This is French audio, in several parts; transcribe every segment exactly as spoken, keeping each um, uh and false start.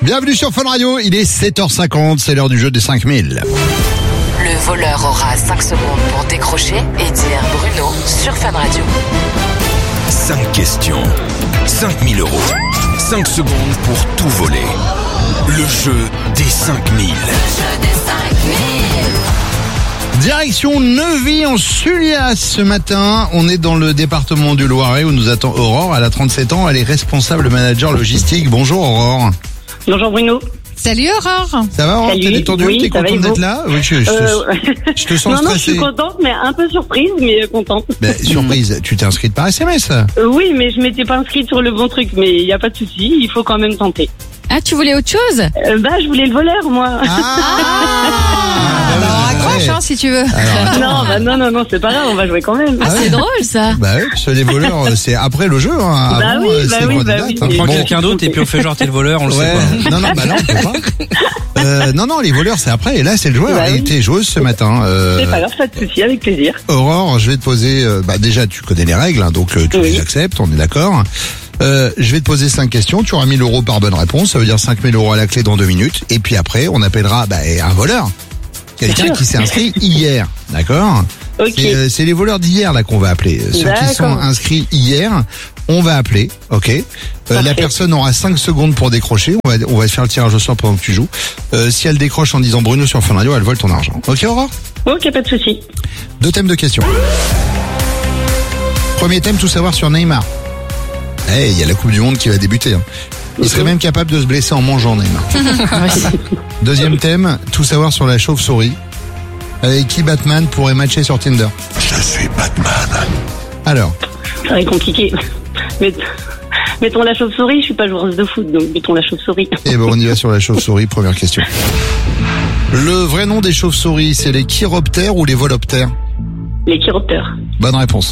Bienvenue sur Fun Radio, il est sept heures cinquante, c'est l'heure du jeu des cinq mille. Le voleur aura cinq secondes pour décrocher et dire Bruno sur Fun Radio. cinq questions, cinq mille euros, cinq secondes pour tout voler. Le jeu des cinq mille. Direction Neuvy en Sulias ce matin. On est dans le département du Loiret où nous attend Aurore. Elle a trente-sept ans, elle est responsable manager logistique. Bonjour Aurore. Bonjour Bruno. Salut Aurore. Ça va Aurore? Salut. T'es détendue? Oui, T'es ça va, contente et vous d'être là? Oui, je, je, Euh, te, je te sens non, non, je stressée. suis contente, mais un peu surprise, mais contente. Ben, surprise, tu t'es inscrite par S M S? Euh, oui, mais je m'étais pas inscrite sur le bon truc, mais il n'y a pas de souci, il faut quand même tenter. Ah, tu voulais autre chose? Euh, bah, je voulais le voleur, moi. Ah, Alors ouais. accroche hein, si tu veux. Alors, non, bah, non, non, non, c'est pas grave, on va jouer quand même. Ah, c'est drôle ça. Bah oui, parce que les voleurs, euh, c'est après le jeu. Hein. Bah Avant, oui, euh, bah c'est oui, droit de bah date, oui. hein. On Prends Bon. quelqu'un d'autre et puis on fait genre t'es le voleur, on le Ouais. sait pas. Non, non, bah là, on peut pas. Euh, non, non, les voleurs, c'est après. Et là, c'est le joueur. Bah Et oui. t'es joueuse ce matin. Euh, C'est pas grave, pas de souci, avec plaisir. Aurore, je vais te poser. Euh, bah déjà, tu connais les règles, hein, donc euh, tu Oui. les acceptes. On est d'accord. Euh, je vais te poser cinq questions. Tu auras mille euros par bonne réponse. Ça veut dire cinq mille euros à la clé dans deux minutes. Et puis après, on appellera bah, un voleur. Quelqu'un Bien qui sûr. s'est inscrit hier. D'accord. Ok. C'est, euh, c'est les voleurs d'hier là qu'on va appeler. Ceux qui D'accord. sont inscrits hier, on va appeler, ok. Euh, la Parfait. personne aura cinq secondes pour décrocher. On va, on va faire le tirage au sort pendant que tu joues. Euh, si elle décroche en disant Bruno sur Fun Radio, elle vole ton argent. Ok Aurore? Ok, pas de souci. Deux thèmes de questions. Premier thème, tout savoir sur Neymar. Eh, il y a la Coupe du Monde qui va débuter. Hein. Il serait même capable de se blesser en mangeant Neymar. Deuxième thème, tout savoir sur la chauve-souris. Avec qui Batman pourrait matcher sur Tinder? Je suis Batman. Alors, Ça va être compliqué. Mais, mettons la chauve-souris, je suis pas joueuse de foot, donc mettons la chauve-souris. eh ben on y va sur la chauve-souris, première question. Le vrai nom des chauves-souris, c'est les chiroptères ou les voloptères? Les chiroptères. Bonne réponse.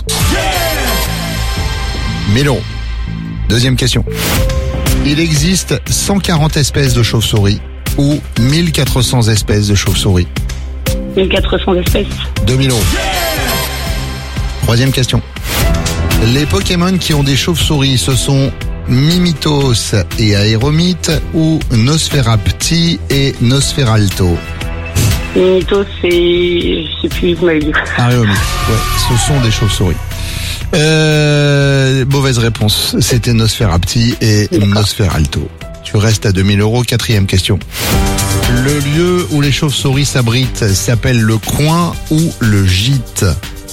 mille euros. Deuxième question. Il existe cent quarante espèces de chauves-souris ou mille quatre cents espèces de chauves-souris. mille quatre cents espèces. deux mille euros. Troisième question. Les Pokémon qui ont des chauves-souris, ce sont Mimitos et Aéromite ou Nosferapti et Nosferalto? Mimito, c'est... Je sais plus, vous m'avez dit. Aéromite, ouais, ce sont des chauves-souris. Euh, mauvaise réponse, c'était Nosferapti et D'accord. Nosferalto. Tu restes à deux mille euros, quatrième question. Le lieu où les chauves-souris s'abritent s'appelle le coin ou le gîte?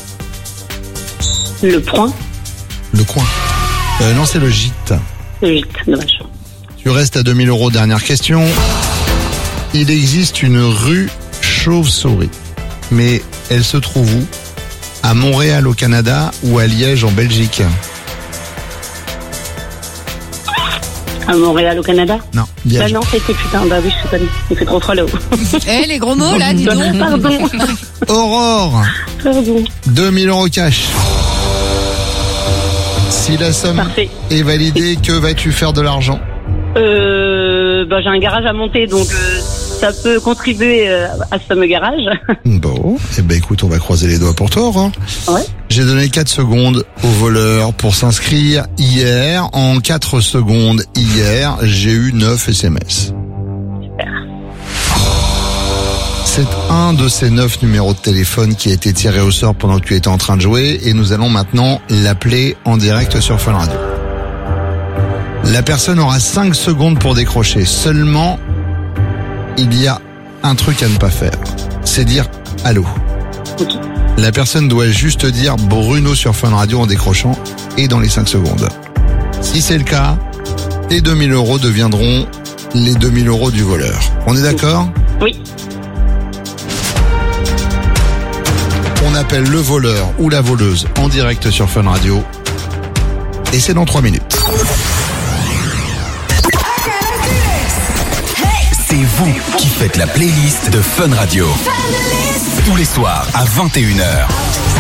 Le point. Le coin. Euh, non, c'est le gîte. Le gîte, dommage. Tu restes à deux mille euros, dernière question. Il existe une rue chauve-souris, mais elle se trouve où? À Montréal au Canada ou à Liège en Belgique? À Montréal, au Canada. Non, Bah Liège. non, c'était putain, bah oui, je sais pas, il fait trop froid là-haut. Eh, les gros mots là, dis donc. Pardon, Aurore, pardon. deux mille euros cash. Si la somme Parfait. est validée, que vas-tu faire de l'argent? Euh, bah j'ai un garage à monter, donc euh, ça peut contribuer euh, à ce fameux garage. Bon, eh ben écoute, on va croiser les doigts pour toi, Aurore. Ouais. J'ai donné quatre secondes au voleur pour s'inscrire hier. En quatre secondes hier, j'ai eu neuf S M S. C'est un de ces neuf numéros de téléphone qui a été tiré au sort pendant que tu étais en train de jouer et nous allons maintenant l'appeler en direct sur Fun Radio. La personne aura cinq secondes pour décrocher. Seulement, il y a un truc à ne pas faire. C'est dire allô. Ok. La personne doit juste dire Bruno sur Fun Radio en décrochant et dans les cinq secondes. Si c'est le cas, les deux mille euros deviendront les deux mille euros du voleur. On est d'accord? Oui. On appelle le voleur ou la voleuse en direct sur Fun Radio. Et c'est dans trois minutes. C'est vous qui faites la playlist de Fun Radio. Tous les soirs à vingt et une heures.